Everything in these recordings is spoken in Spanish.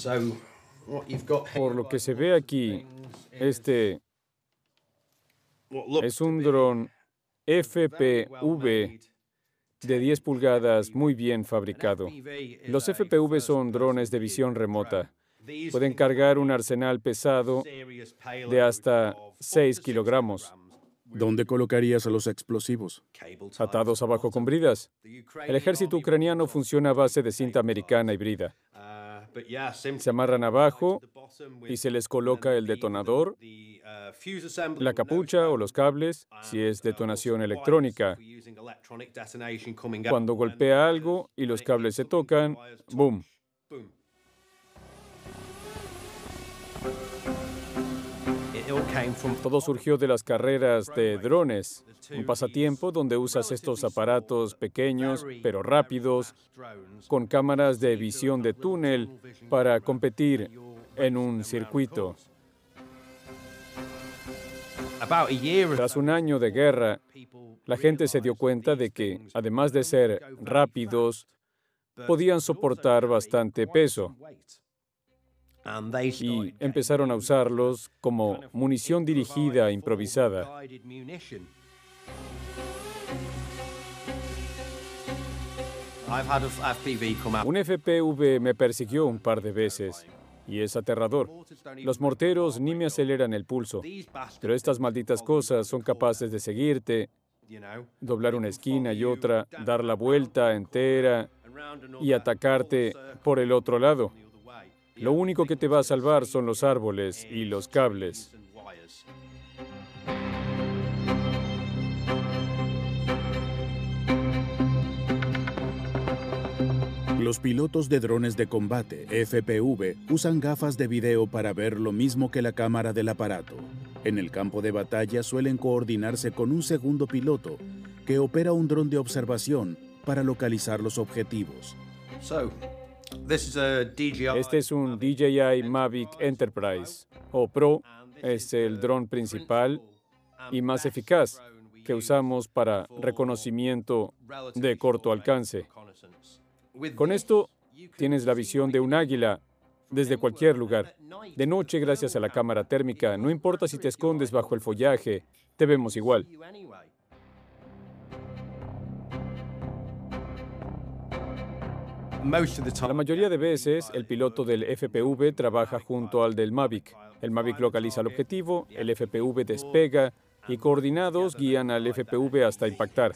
Por lo que se ve aquí, este es un dron FPV de 10 pulgadas muy bien fabricado. Los FPV son drones de visión remota. Pueden cargar un arsenal pesado de hasta 6 kilogramos. ¿Dónde colocarías a los explosivos? Atados abajo con bridas. El ejército ucraniano funciona a base de cinta americana y brida. Se amarran abajo y se les coloca el detonador, la capucha o los cables, si es detonación electrónica. Cuando golpea algo y los cables se tocan, ¡boom! Todo surgió de las carreras de drones, un pasatiempo donde usas estos aparatos pequeños pero rápidos, con cámaras de visión de túnel para competir en un circuito. Tras un año de guerra, la gente se dio cuenta de que, además de ser rápidos, podían soportar bastante peso. Y empezaron a usarlos como munición dirigida improvisada. Un FPV me persiguió un par de veces y es aterrador. Los morteros ni me aceleran el pulso, pero estas malditas cosas son capaces de seguirte, doblar una esquina y otra, dar la vuelta entera y atacarte por el otro lado. Lo único que te va a salvar son los árboles y los cables. Los pilotos de drones de combate, FPV, usan gafas de video para ver lo mismo que la cámara del aparato. En el campo de batalla suelen coordinarse con un segundo piloto que opera un dron de observación para localizar los objetivos. Este es un DJI Mavic Enterprise, o Pro. Es el dron principal y más eficaz que usamos para reconocimiento de corto alcance. Con esto, tienes la visión de un águila desde cualquier lugar. De noche, gracias a la cámara térmica, no importa si te escondes bajo el follaje, te vemos igual. La mayoría de veces, el piloto del FPV trabaja junto al del Mavic. El Mavic localiza el objetivo, el FPV despega y coordinados guían al FPV hasta impactar.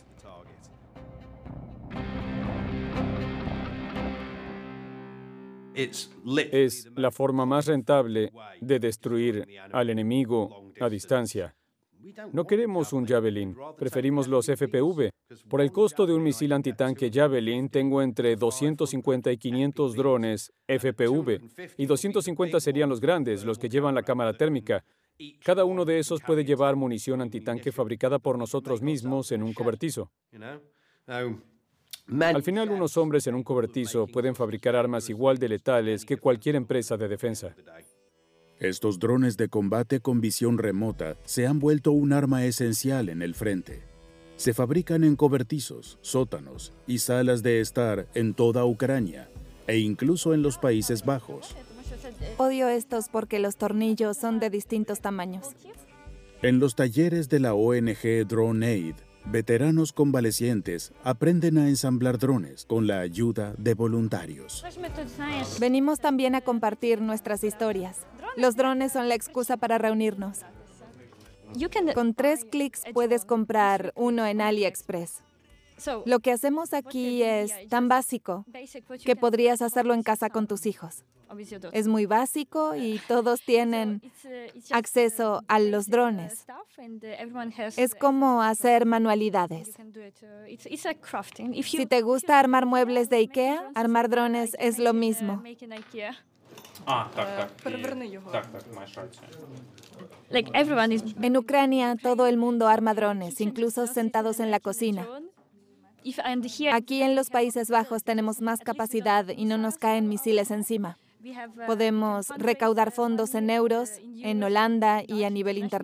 Es la forma más rentable de destruir al enemigo a distancia. No queremos un Javelin, preferimos los FPV. Por el costo de un misil antitanque Javelin, tengo entre 250 y 500 drones FPV, y 250 serían los grandes, los que llevan la cámara térmica. Cada uno de esos puede llevar munición antitanque fabricada por nosotros mismos en un cobertizo. Al final, unos hombres en un cobertizo pueden fabricar armas igual de letales que cualquier empresa de defensa. Estos drones de combate con visión remota se han vuelto un arma esencial en el frente. Se fabrican en cobertizos, sótanos y salas de estar en toda Ucrania e incluso en los Países Bajos. Odio estos porque los tornillos son de distintos tamaños. En los talleres de la ONG Drone Aid, veteranos convalecientes aprenden a ensamblar drones con la ayuda de voluntarios. Venimos también a compartir nuestras historias. Los drones son la excusa para reunirnos. Con 3 clics puedes comprar uno en AliExpress. Lo que hacemos aquí es tan básico que podrías hacerlo en casa con tus hijos. Es muy básico y todos tienen acceso a los drones. Es como hacer manualidades. Si te gusta armar muebles de IKEA, armar drones es lo mismo. En Ucrania, todo el mundo arma drones, incluso sentados en la cocina. Aquí en los Países Bajos tenemos más capacidad y no nos caen misiles encima. Podemos recaudar fondos en euros, en Holanda y a nivel internacional.